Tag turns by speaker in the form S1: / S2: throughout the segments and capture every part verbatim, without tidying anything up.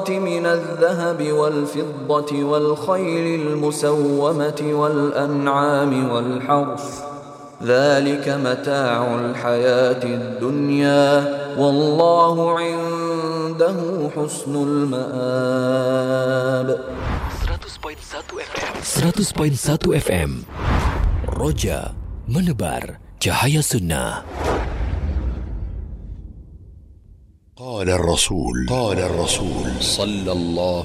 S1: من الذهب والفضة والخيل المسومة والأنعام والحرث ذلك متاع الحياة الدنيا والله عنده حسن المآب.
S2: seratus koma satu F M Roja menebar cahaya sunnah.
S3: قال الرسول قال الرسول
S2: صلى الله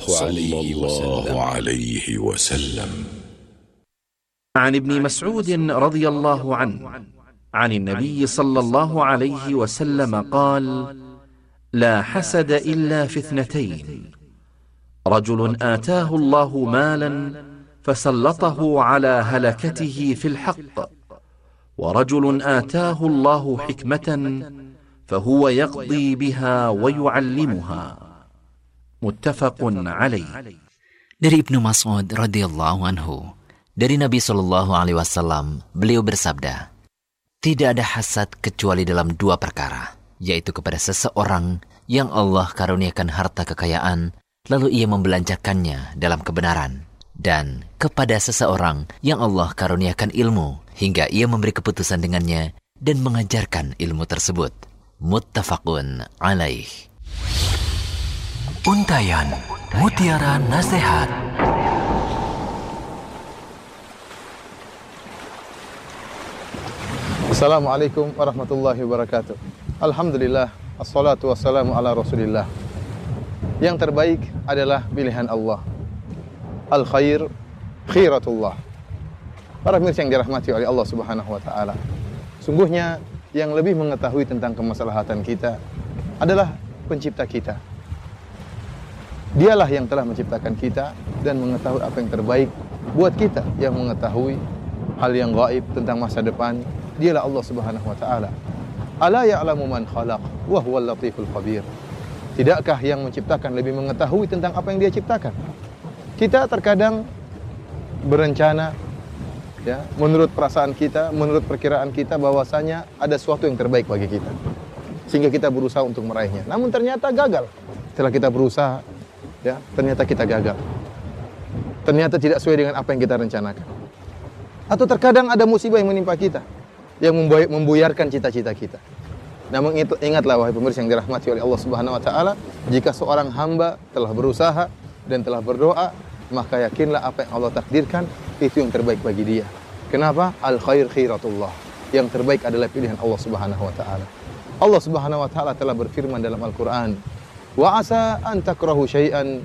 S3: عليه وسلم
S4: عن ابن مسعود رضي الله عنه عن النبي صلى الله عليه وسلم قال: لا حسد إلا في اثنتين، رجل آتاه الله مالا فسلطه على هلكته في الحق، ورجل آتاه الله حكمة فهو يقضي بها ويعلمها. متفق عليه.
S5: Dari Ibnu Mas'ud radhiyallahu anhu, dari Nabi Shallallahu alaihi wasallam, beliau bersabda, tidak ada hasad kecuali dalam dua perkara, yaitu kepada seseorang yang Allah karuniakan harta kekayaan, lalu ia membelanjakannya dalam kebenaran, dan kepada seseorang yang Allah karuniakan ilmu, hingga ia memberi keputusan dengannya dan mengajarkan ilmu tersebut. Muttafaqun alaih.
S2: Untayan Mutiara Nasihat.
S6: Assalamualaikum warahmatullahi wabarakatuh. Alhamdulillah, assalatu wassalamu ala rasulillah. Yang terbaik adalah pilihan Allah. Al khair khiratullah. Para pemirsa yang dirahmati oleh Allah Subhanahu wa taala, sungguhnya yang lebih mengetahui tentang kemaslahatan kita adalah pencipta kita. Dialah yang telah menciptakan kita dan mengetahui apa yang terbaik buat kita, yang mengetahui hal yang gaib tentang masa depan. Dialah Allah Subhanahu wa taala. Ala ya'lamu man khalaq wa huwal latiful khabir. Tidakkah yang menciptakan lebih mengetahui tentang apa yang Dia ciptakan? Kita terkadang berencana, ya, menurut perasaan kita, menurut perkiraan kita bahwasanya ada sesuatu yang terbaik bagi kita, sehingga kita berusaha untuk meraihnya. Namun ternyata gagal. Setelah kita berusaha, ya, ternyata kita gagal. Ternyata tidak sesuai dengan apa yang kita rencanakan. Atau terkadang ada musibah yang menimpa kita, yang membuyarkan cita-cita kita. Namun ingatlah wahai pemirsa yang dirahmati oleh Allah Subhanahu wa taala, jika seorang hamba telah berusaha dan telah berdoa, maka yakinlah apa yang Allah takdirkan itu yang terbaik bagi dia. Kenapa? Al khair khiratullah. Yang terbaik adalah pilihan Allah Subhanahu wa taala. Allah Subhanahu wa taala telah berfirman dalam Al-Qur'an, "Wa asa an takrahu syai'an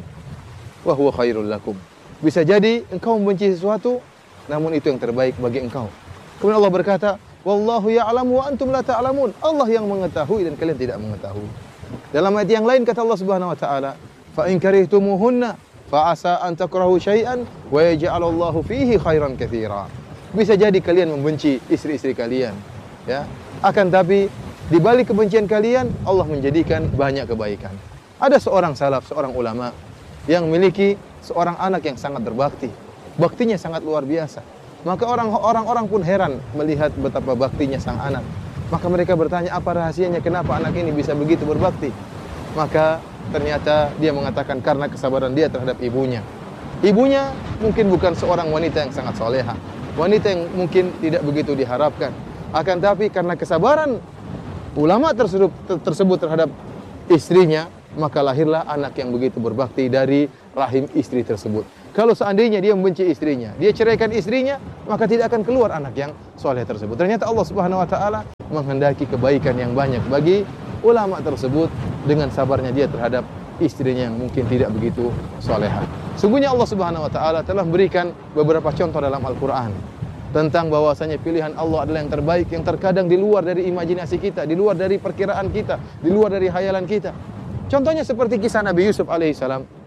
S6: wa huwa khairul lakum." Bisa jadi engkau membenci sesuatu, namun itu yang terbaik bagi engkau. Kemudian Allah berkata, "Wallahu ya'lamu wa antum la ta'lamun." Allah yang mengetahui dan kalian tidak mengetahui. Dalam ayat yang lain kata Allah Subhanahu wa taala, "Fa in karihtumuhunna fa asa an takrahu syai'an wa yaj'alallahu fihi khairan katsira." Bisa jadi kalian membenci istri-istri kalian, ya. Akan tapi di balik kebencian kalian Allah menjadikan banyak kebaikan. Ada seorang salaf, seorang ulama yang memiliki seorang anak yang sangat berbakti. Baktinya sangat luar biasa. Maka orang-orang pun heran melihat betapa baktinya sang anak. Maka mereka bertanya, apa rahasianya, kenapa anak ini bisa begitu berbakti? Maka ternyata dia mengatakan karena kesabaran dia terhadap ibunya. Ibunya mungkin bukan seorang wanita yang sangat soleha, wanita yang mungkin tidak begitu diharapkan. Akan tapi karena kesabaran ulama tersebut, tersebut terhadap istrinya, maka lahirlah anak yang begitu berbakti dari rahim istri tersebut. Kalau seandainya dia membenci istrinya, dia ceraikan istrinya, maka tidak akan keluar anak yang soleh tersebut. Ternyata Allah Subhanahu wa taala menghendaki kebaikan yang banyak bagi ulama tersebut dengan sabarnya dia terhadap istrinya yang mungkin tidak begitu solehah. Sungguhnya Allah Subhanahu wa taala telah memberikan beberapa contoh dalam Al-Qur'an tentang bahwasanya pilihan Allah adalah yang terbaik, yang terkadang di luar dari imajinasi kita, di luar dari perkiraan kita, di luar dari hayalan kita. Contohnya seperti kisah Nabi Yusuf alaihissalam.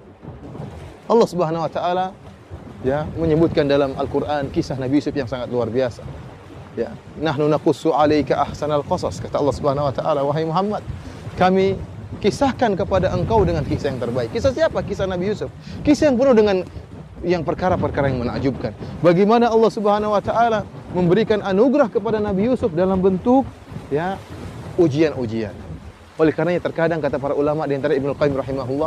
S6: Allah Subhanahu wa taala ya menyebutkan dalam Al-Qur'an kisah Nabi Yusuf yang sangat luar biasa. Ya, nahnu naqussu 'alaika ahsanal qasas, kata Allah Subhanahu wa taala, wahai Muhammad, kami kisahkan kepada engkau dengan kisah yang terbaik. Kisah siapa? Kisah Nabi Yusuf. Kisah yang penuh dengan yang perkara-perkara yang menakjubkan. Bagaimana Allah Subhanahu wa taala memberikan anugerah kepada Nabi Yusuf dalam bentuk ya ujian-ujian. Oleh karenanya terkadang kata para ulama di antara Ibnu Qayyim rahimahullah,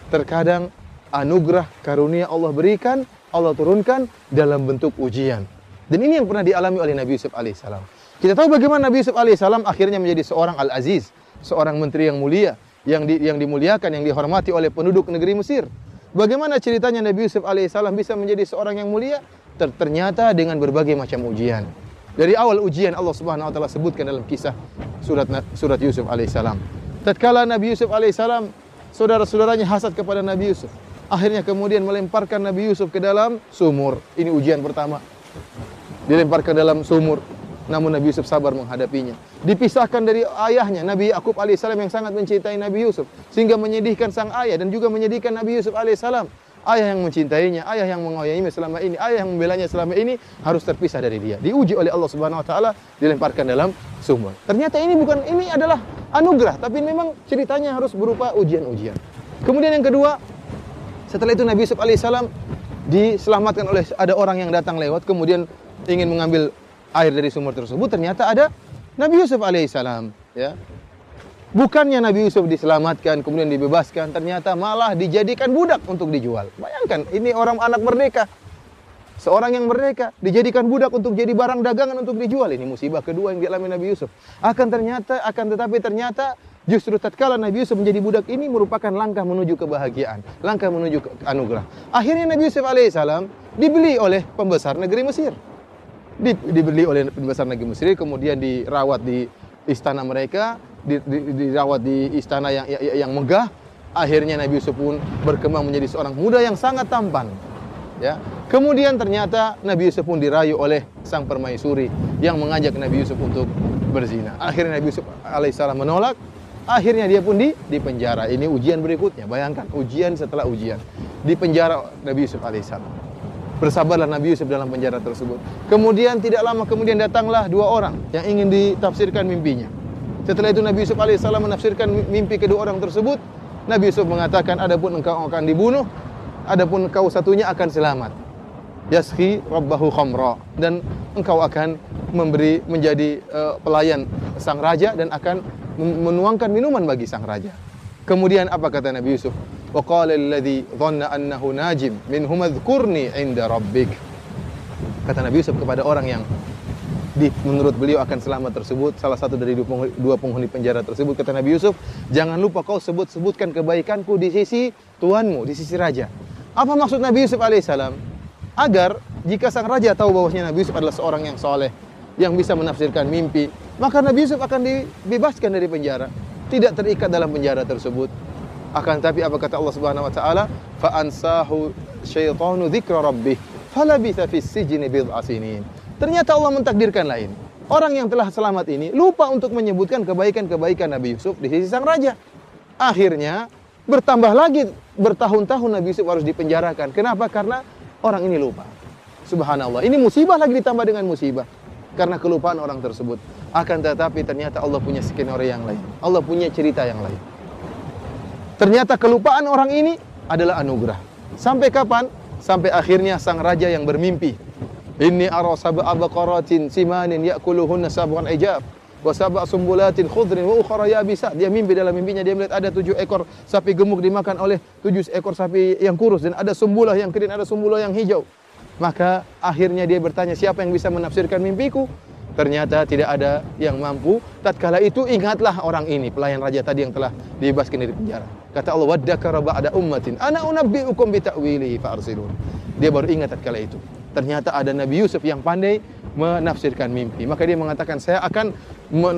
S6: terkadang anugerah karunia Allah berikan, Allah turunkan dalam bentuk ujian. Dan ini yang pernah dialami oleh Nabi Yusuf alaihissalam. Kita tahu bagaimana Nabi Yusuf alaihissalam akhirnya menjadi seorang Al-Aziz, seorang menteri yang mulia, yang di, yang dimuliakan, yang dihormati oleh penduduk negeri Mesir. Bagaimana ceritanya Nabi Yusuf alaihissalam bisa menjadi seorang yang mulia? Ter ternyata dengan berbagai macam ujian. Dari awal ujian Allah Subhanahu wa taala sebutkan dalam kisah surat surat Yusuf alaihissalam. Tatkala Nabi Yusuf alaihissalam, saudara-saudaranya hasad kepada Nabi Yusuf. Akhirnya kemudian melemparkan Nabi Yusuf ke dalam sumur. Ini ujian pertama. Dilemparkan dalam sumur. Namun Nabi Yusuf sabar menghadapinya. Dipisahkan dari ayahnya, Nabi Yakub alaihissalam yang sangat mencintai Nabi Yusuf. Sehingga menyedihkan sang ayah dan juga menyedihkan Nabi Yusuf alaihissalam. Ayah yang mencintainya, ayah yang mengayominya selama ini, ayah yang membelanya selama ini harus terpisah dari dia. Diuji oleh Allah Subhanahu wa taala, dilemparkan dalam sumur. Ternyata ini bukan ini adalah anugerah, tapi memang ceritanya harus berupa ujian-ujian. Kemudian yang kedua, setelah itu Nabi Yusuf alaihissalam diselamatkan oleh ada orang yang datang lewat kemudian ingin mengambil air dari sumur tersebut, ternyata ada Nabi Yusuf alaihissalam, ya. Bukannya Nabi Yusuf diselamatkan kemudian dibebaskan, ternyata malah dijadikan budak untuk dijual. Bayangkan, ini orang anak merdeka. Seorang yang merdeka dijadikan budak untuk jadi barang dagangan untuk dijual. Ini musibah kedua yang dialami Nabi Yusuf. Akan ternyata akan tetapi ternyata justru tatkala Nabi Yusuf menjadi budak ini merupakan langkah menuju kebahagiaan, langkah menuju ke anugerah. Akhirnya Nabi Yusuf alaihissalam dibeli oleh pembesar negeri Mesir. Di, dibeli oleh pembesar negeri Mesir, kemudian dirawat di istana mereka, di, di, dirawat di istana yang, yang yang megah. Akhirnya Nabi Yusuf pun berkembang menjadi seorang muda yang sangat tampan. Ya. Kemudian ternyata Nabi Yusuf pun dirayu oleh sang permaisuri yang mengajak Nabi Yusuf untuk berzina. Akhirnya Nabi Yusuf alaihissalam menolak. Akhirnya dia pun di, di penjara. Ini ujian berikutnya. Bayangkan ujian setelah ujian. Di penjara Nabi Yusuf alaihissalam. Bersabarlah Nabi Yusuf dalam penjara tersebut. Kemudian tidak lama kemudian datanglah dua orang yang ingin ditafsirkan mimpinya. Setelah itu Nabi Yusuf alaihissalam menafsirkan mimpi kedua orang tersebut. Nabi Yusuf mengatakan, adapun engkau akan dibunuh, adapun engkau satunya akan selamat. Yaskhi rabbahu khamra, dan engkau akan memberi menjadi uh, pelayan sang raja dan akan menuangkan minuman bagi sang raja. Kemudian apa kata Nabi Yusuf? Wa qala alladhi dhanna annahu najim minhum adhkurni 'inda rabbik. Kata Nabi Yusuf kepada orang yang di, menurut beliau akan selamat tersebut, salah satu dari dua penghuni, dua penghuni penjara tersebut, kata Nabi Yusuf, jangan lupa kau sebut-sebutkan kebaikanku di sisi tuanmu, di sisi raja. Apa maksud Nabi Yusuf alaihissalam? Agar jika sang raja tahu bahwasanya Nabi Yusuf adalah seorang yang soleh, yang bisa menafsirkan mimpi, maka Nabi Yusuf akan dibebaskan dari penjara, tidak terikat dalam penjara tersebut. Akan tapi apa kata Allah Subhanahu wa taala? Fa ansahu syaitanu dzikra rabbih falabitha fis sijni bid'a sinin. Ternyata Allah mentakdirkan lain. Orang yang telah selamat ini lupa untuk menyebutkan kebaikan-kebaikan Nabi Yusuf di sisi sang raja. Akhirnya bertambah lagi bertahun-tahun Nabi Yusuf harus dipenjarakan. Kenapa? Karena orang ini lupa. Subhanallah. Ini musibah lagi ditambah dengan musibah karena kelupaan orang tersebut. Akan tetapi ternyata Allah punya skenario yang lain. Allah punya cerita yang lain. Ternyata kelupaan orang ini adalah anugerah. Sampai kapan? Sampai akhirnya sang raja yang bermimpi. Inni ara sab'a baqaratin simanin ya'kuluhunna sab'un ijab wa sab'a sumbulatin khudrin wa ukhra yabisat. Dia mimpi, dalam mimpinya dia melihat ada tujuh ekor sapi gemuk dimakan oleh tujuh ekor sapi yang kurus, dan ada sumbulah yang kering, ada sumbulah yang hijau. Maka akhirnya dia bertanya, siapa yang bisa menafsirkan mimpiku? Ternyata tidak ada yang mampu. Tatkala itu ingatlah orang ini, pelayan raja tadi yang telah dibebaskan dari penjara. Kata Allah, waddakara ba'da ummatin ana unabbi'ukum bita'wilihi fa'arsilun. Dia baru ingat tatkala itu. Ternyata ada Nabi Yusuf yang pandai menafsirkan mimpi. Maka dia mengatakan, saya akan